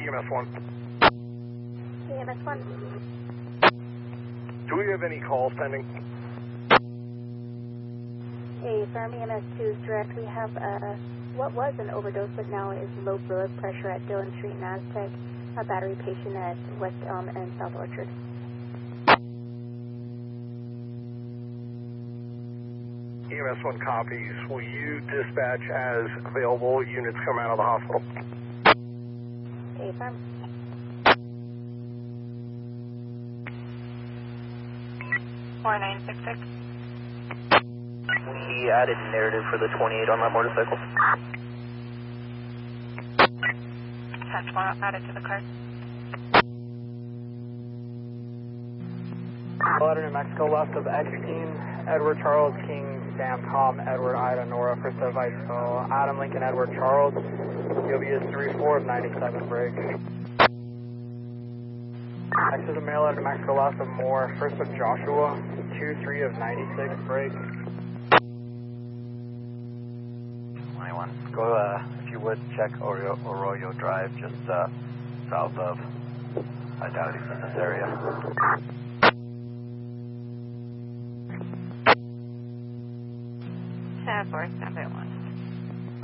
EMS 1. EMS 1. Do we have any calls pending? Hey, Farm EMS 2 is direct. We have what was an overdose, but now is low blood pressure at Dillon Street and Aztec, a battery patient at West Elm and South Orchard. EMS 1 copies. Will you dispatch as available units come out of the hospital? Hey, Farm. 4966. We added narrative for the 28 on that motorcycle. 10-12 added to the car. Ladder, New Mexico, left of X-Team, Edward Charles King, Sam Tom, Edward Ida Nora, first of Idaho, Adam Lincoln, Edward Charles, UV is 34 of 97 break. Next is a mail out of New Mexico, left of Moore, first of Joshua, 23 of 96 break. 21. Go, if you would, check Arroyo Drive, just south of. I doubt he's in this area. 10-4, standby 1.